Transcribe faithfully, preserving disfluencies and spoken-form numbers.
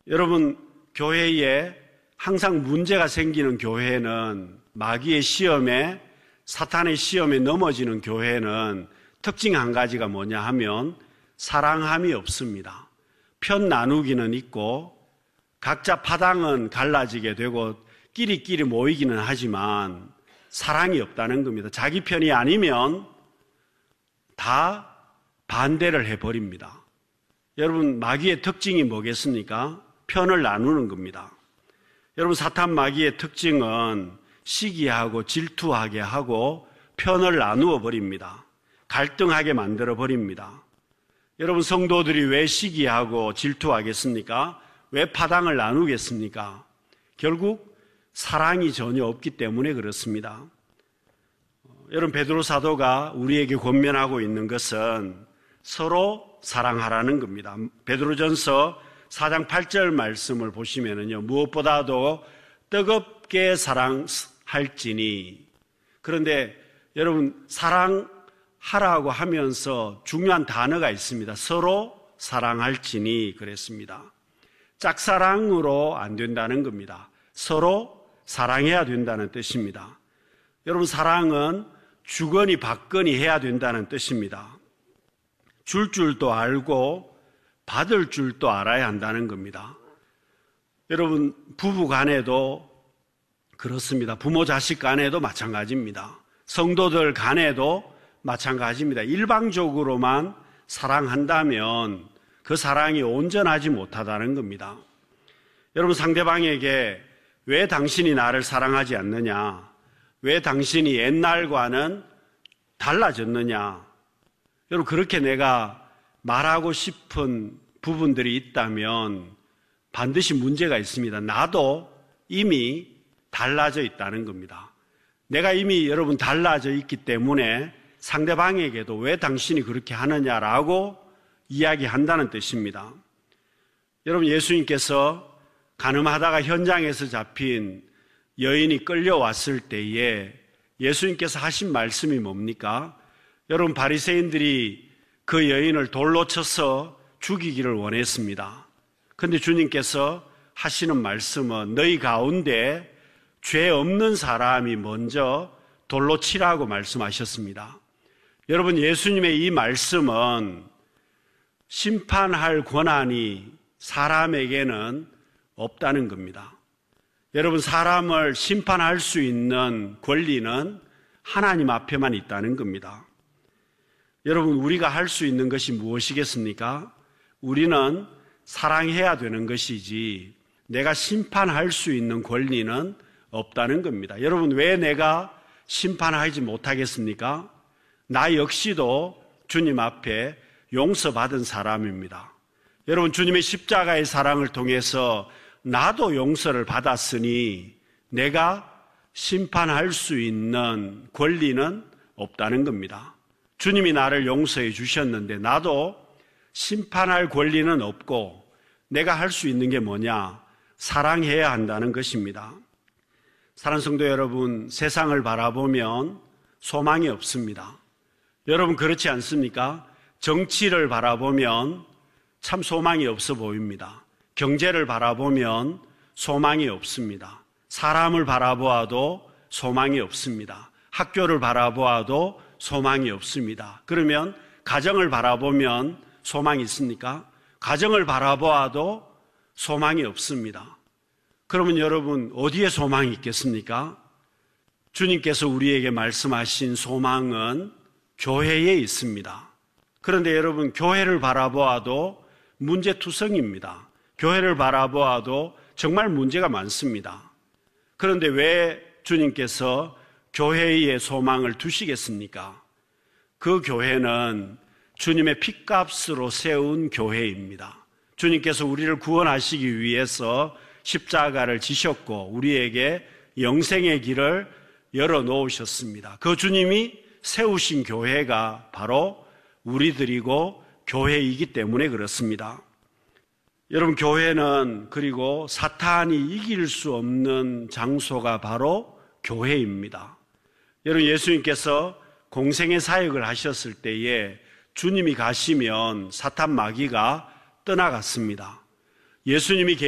여러분, 교회에 항상 문제가 생기는 교회는, 마귀의 시험에, 사탄의 시험에 넘어지는 교회는 특징 한 가지가 뭐냐 하면 사랑함이 없습니다. 편 나누기는 있고 각자 파당은 갈라지게 되고 끼리끼리 모이기는 하지만 사랑이 없다는 겁니다. 자기 편이 아니면 다 반대를 해버립니다. 여러분, 마귀의 특징이 뭐겠습니까? 편을 나누는 겁니다. 여러분, 사탄 마귀의 특징은 시기하고 질투하게 하고 편을 나누어 버립니다. 갈등하게 만들어 버립니다. 여러분, 성도들이 왜 시기하고 질투하겠습니까? 왜 파당을 나누겠습니까? 결국 사랑이 전혀 없기 때문에 그렇습니다. 여러분, 베드로 사도가 우리에게 권면하고 있는 것은 서로 사랑하라는 겁니다. 베드로전서 사 장 팔 절 말씀을 보시면은요, 무엇보다도 뜨겁게 사랑할지니. 그런데 여러분, 사랑하라고 하면서 중요한 단어가 있습니다. 서로 사랑할지니 그랬습니다. 짝사랑으로 안 된다는 겁니다. 서로 사랑해야 된다는 뜻입니다. 여러분, 사랑은 주거니 받거니 해야 된다는 뜻입니다. 줄 줄도 알고 받을 줄도 알아야 한다는 겁니다. 여러분, 부부 간에도 그렇습니다. 부모 자식 간에도 마찬가지입니다. 성도들 간에도 마찬가지입니다. 일방적으로만 사랑한다면 그 사랑이 온전하지 못하다는 겁니다. 여러분, 상대방에게 왜 당신이 나를 사랑하지 않느냐? 왜 당신이 옛날과는 달라졌느냐? 여러분, 그렇게 내가 말하고 싶은 부분들이 있다면 반드시 문제가 있습니다. 나도 이미 달라져 있다는 겁니다. 내가 이미 여러분 달라져 있기 때문에 상대방에게도 왜 당신이 그렇게 하느냐라고 이야기한다는 뜻입니다. 여러분, 예수님께서 간음하다가 현장에서 잡힌 여인이 끌려왔을 때에 예수님께서 하신 말씀이 뭡니까? 여러분, 바리새인들이 그 여인을 돌로 쳐서 죽이기를 원했습니다. 그런데 주님께서 하시는 말씀은 너희 가운데 죄 없는 사람이 먼저 돌로 치라고 말씀하셨습니다. 여러분, 예수님의 이 말씀은 심판할 권한이 사람에게는 없다는 겁니다. 여러분, 사람을 심판할 수 있는 권리는 하나님 앞에만 있다는 겁니다. 여러분, 우리가 할 수 있는 것이 무엇이겠습니까? 우리는 사랑해야 되는 것이지 내가 심판할 수 있는 권리는 없다는 겁니다. 여러분, 왜 내가 심판하지 못하겠습니까? 나 역시도 주님 앞에 용서받은 사람입니다. 여러분, 주님의 십자가의 사랑을 통해서 나도 용서를 받았으니 내가 심판할 수 있는 권리는 없다는 겁니다. 주님이 나를 용서해 주셨는데 나도 심판할 권리는 없고 내가 할 수 있는 게 뭐냐? 사랑해야 한다는 것입니다. 사랑하는 성도 여러분, 세상을 바라보면 소망이 없습니다. 여러분, 그렇지 않습니까? 정치를 바라보면 참 소망이 없어 보입니다. 경제를 바라보면 소망이 없습니다. 사람을 바라보아도 소망이 없습니다. 학교를 바라보아도 소망이 없습니다. 그러면 가정을 바라보면 소망이 있습니까? 가정을 바라보아도 소망이 없습니다. 그러면 여러분, 어디에 소망이 있겠습니까? 주님께서 우리에게 말씀하신 소망은 교회에 있습니다. 그런데 여러분, 교회를 바라보아도 문제투성입니다. 교회를 바라보아도 정말 문제가 많습니다. 그런데 왜 주님께서 교회에 소망을 두시겠습니까? 그 교회는 주님의 핏값으로 세운 교회입니다. 주님께서 우리를 구원하시기 위해서 십자가를 지셨고 우리에게 영생의 길을 열어놓으셨습니다. 그 주님이 세우신 교회가 바로 우리들이고 교회이기 때문에 그렇습니다. 여러분, 교회는 그리고 사탄이 이길 수 없는 장소가 바로 교회입니다. 여러분, 예수님께서 공생의 사역을 하셨을 때에 주님이 가시면 사탄 마귀가 떠나갔습니다. 예수님이